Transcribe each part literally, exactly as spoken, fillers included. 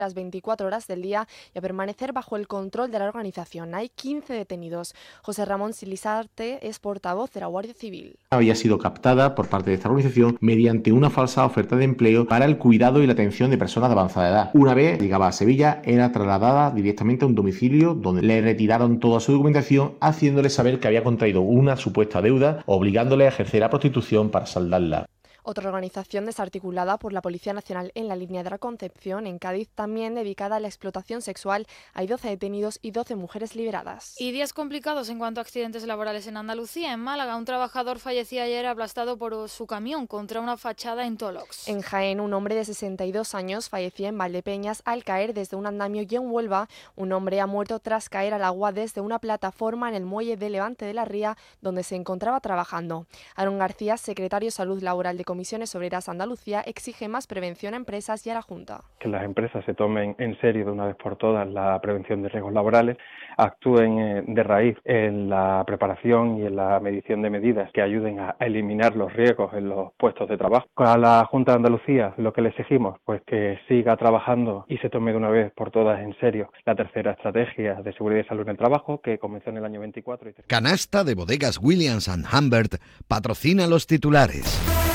las veinticuatro horas del día y a permanecer bajo el control de la organización. Hay quince detenidos. José Ramón Silisarte es portavoz de la Guardia Civil. Había sido captada por parte de esta organización mediante una falsa oferta de empleo para el cuidado y la atención de personas de avanzada edad. Una vez llegaba a Sevilla, era trasladada directamente a un domicilio donde le retiraron toda su documentación, haciéndole saber que había contraído una supuesta deuda, obligándole a ejercer la prostitución para saldarla. Otra organización desarticulada por la Policía Nacional en la línea de la Concepción, en Cádiz, también dedicada a la explotación sexual. Hay doce detenidos y doce mujeres liberadas. Y días complicados en cuanto a accidentes laborales en Andalucía. En Málaga, un trabajador fallecía ayer aplastado por su camión contra una fachada en Tolox. En Jaén, un hombre de sesenta y dos años fallecía en Valdepeñas al caer desde un andamio, y en Huelva, un hombre ha muerto tras caer al agua desde una plataforma en el muelle de Levante de la Ría, donde se encontraba trabajando. Aaron García, secretario de Salud Laboral de Comisiones Obreras Andalucía, exige más prevención a empresas y a la Junta. Que las empresas se tomen en serio de una vez por todas la prevención de riesgos laborales, actúen de raíz en la preparación y en la medición de medidas que ayuden a eliminar los riesgos en los puestos de trabajo. A la Junta de Andalucía lo que le exigimos, pues que siga trabajando y se tome de una vez por todas en serio la tercera estrategia de seguridad y salud en el trabajo, que comenzó en el año veinticuatro. Y Canasta de Bodegas Williams and Humbert patrocina los titulares.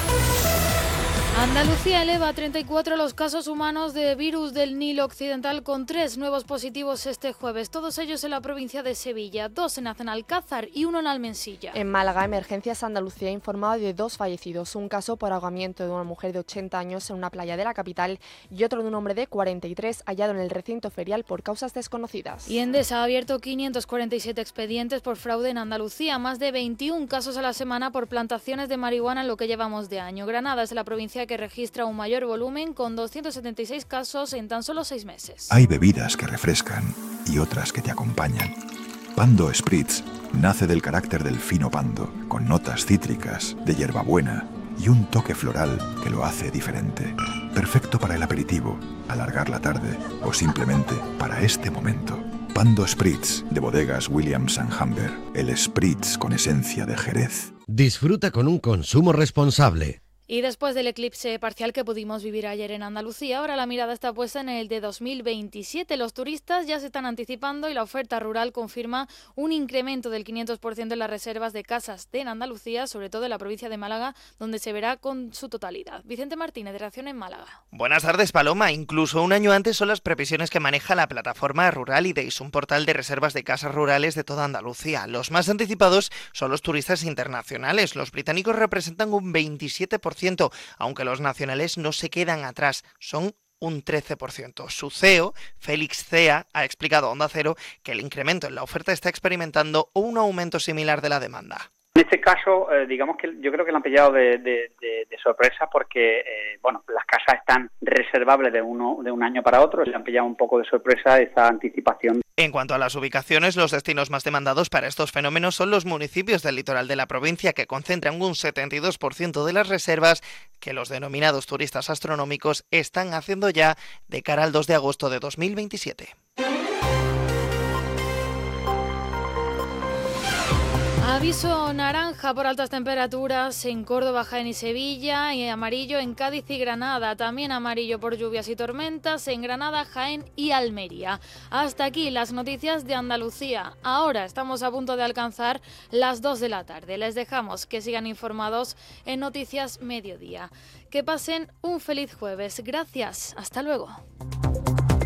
Andalucía eleva a treinta y cuatro los casos humanos de virus del Nilo Occidental, con tres nuevos positivos este jueves, todos ellos en la provincia de Sevilla, dos en Aznalcázar y uno en Almensilla. En Málaga, Emergencias Andalucía ha informado de dos fallecidos, un caso por ahogamiento de una mujer de ochenta años en una playa de la capital y otro de un hombre de cuarenta y tres hallado en el recinto ferial por causas desconocidas. Y Endesa ha abierto quinientos cuarenta y siete expedientes por fraude en Andalucía, más de veintiún casos a la semana por plantaciones de marihuana en lo que llevamos de año. Granada es la provincia que registra un mayor volumen, con doscientos setenta y seis casos en tan solo seis meses. Hay bebidas que refrescan y otras que te acompañan. Pando Spritz nace del carácter del fino pando, con notas cítricas, de hierbabuena y un toque floral que lo hace diferente. Perfecto para el aperitivo, alargar la tarde o simplemente para este momento. Pando Spritz, de Bodegas Williams and Humbert, el Spritz con esencia de Jerez. Disfruta con un consumo responsable. Y después del eclipse parcial que pudimos vivir ayer en Andalucía, ahora la mirada está puesta en el de dos mil veintisiete. Los turistas ya se están anticipando y la oferta rural confirma un incremento del quinientos por ciento en las reservas de casas de en Andalucía, sobre todo en la provincia de Málaga, donde se verá con su totalidad. Vicente Martínez, de Reacción en Málaga. Buenas tardes, Paloma. Incluso un año antes son las previsiones que maneja la plataforma Rural Ideis, un portal de reservas de casas rurales de toda Andalucía. Los más anticipados son los turistas internacionales. Los británicos representan un veintisiete por ciento, aunque los nacionales no se quedan atrás, son un trece por ciento. Su C E O, Félix Cea, ha explicado a Onda Cero que el incremento en la oferta está experimentando un aumento similar de la demanda. En este caso, eh, digamos que yo creo que lo han pillado de, de, de, de sorpresa porque, eh, bueno, las casas están reservables de uno de un año para otro, le han pillado un poco de sorpresa esa anticipación. En cuanto a las ubicaciones, los destinos más demandados para estos fenómenos son los municipios del litoral de la provincia, que concentran un setenta y dos por ciento de las reservas que los denominados turistas astronómicos están haciendo ya de cara al dos de agosto de dos mil veintisiete. Aviso naranja por altas temperaturas en Córdoba, Jaén y Sevilla, y amarillo en Cádiz y Granada. También amarillo por lluvias y tormentas en Granada, Jaén y Almería. Hasta aquí las noticias de Andalucía. Ahora estamos a punto de alcanzar las dos de la tarde. Les dejamos que sigan informados en Noticias Mediodía. Que pasen un feliz jueves. Gracias. Hasta luego.